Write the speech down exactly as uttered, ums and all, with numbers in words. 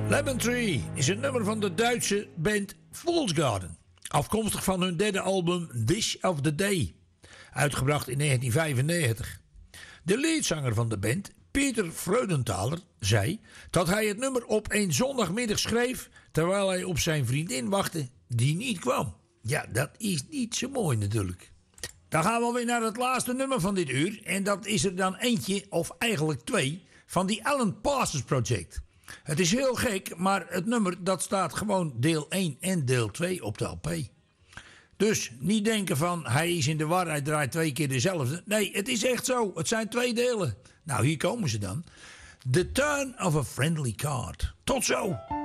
Lemon Tree is een nummer van de Duitse band Fool's Garden. Afkomstig van hun derde album Dish of the Day. Uitgebracht in negentien vijfennegentig. De leadzanger van de band, Peter Freudenthaler, zei dat hij het nummer op een zondagmiddag schreef terwijl hij op zijn vriendin wachtte die niet kwam. Ja, dat is niet zo mooi natuurlijk. Dan gaan we alweer naar het laatste nummer van dit uur. En dat is er dan eentje, of eigenlijk twee, van die Alan Parsons Project. Het is heel gek, maar het nummer dat staat gewoon deel één en deel twee op de L P. Dus niet denken van hij is in de war, hij draait twee keer dezelfde. Nee, het is echt zo. Het zijn twee delen. Nou, hier komen ze dan. The Turn of a Friendly Card. Tot zo!